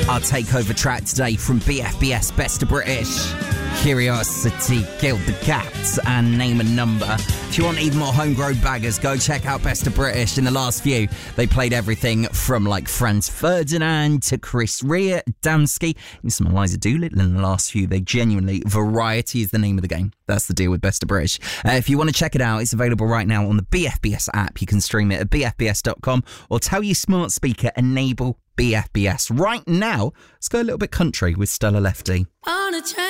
Our takeover track today from BFBS Best of British. Curiosity killed the cats and Name a Number. If you want even more homegrown baggers, go check out Best of British. In the last few, they played everything from like Franz Ferdinand to Chris Rea, Damsky, and some Eliza Doolittle in the last few. They genuinely, variety is the name of the game. That's the deal with Best of British. If you want to check it out, it's available right now on the BFBS app. You can stream it at bfbs.com or tell your smart speaker, enable BFBS. Right now, let's go a little bit country with Stella Lefty.